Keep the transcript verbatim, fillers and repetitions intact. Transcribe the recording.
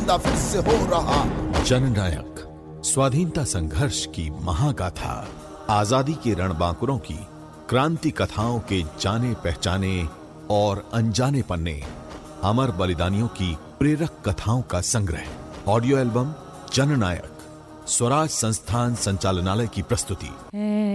जिंदा फिर से हो रहा। जननायक स्वाधीनता संघर्ष की महागाथा, आजादी के रणबांकुरों की क्रांति कथाओं के जाने पहचाने और अनजाने पन्ने, अमर बलिदानियों की प्रेरक कथाओं का संग्रह। ऑडियो एल्बम जननायक, स्वराज संस्थान संचालनालय की प्रस्तुति।